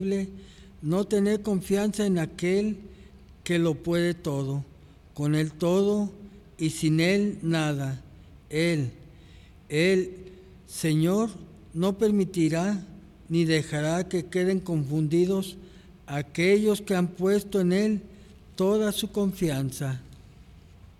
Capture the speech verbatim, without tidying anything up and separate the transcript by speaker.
Speaker 1: no tener confianza en aquel que lo puede todo, con él todo y sin él nada. Él, el Señor, no permitirá ni dejará que queden confundidos aquellos que han puesto en él toda su confianza.